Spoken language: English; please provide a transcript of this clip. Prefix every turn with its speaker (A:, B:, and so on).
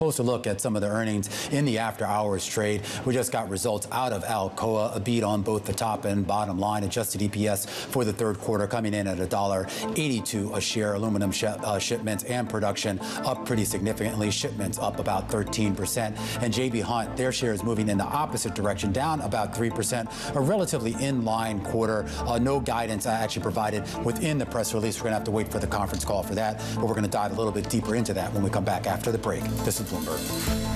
A: Closer look at some of the earnings in the after-hours trade. We just got results out of Alcoa, a beat on both the top and bottom line. Adjusted EPS for the third quarter coming in at $1.82 a share. Aluminum shipments and production up pretty significantly. Shipments up about 13%. And J.B. Hunt, their shares moving in the opposite direction, down about 3%. A relatively in-line quarter. No guidance actually provided within the press release. We're going to have to wait for the conference call for that. But we're going to dive a little bit deeper into that when we come back after the break. This is Bloomberg.